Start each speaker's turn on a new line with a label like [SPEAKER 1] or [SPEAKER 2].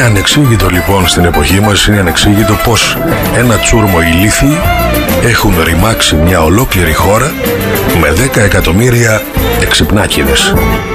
[SPEAKER 1] Είναι ανεξήγητο λοιπόν στην εποχή μας, είναι ανεξήγητο πως ένα τσούρμο ηλίθιοι έχουν ρημάξει μια ολόκληρη χώρα με 10 εκατομμύρια εξυπνάκηδες.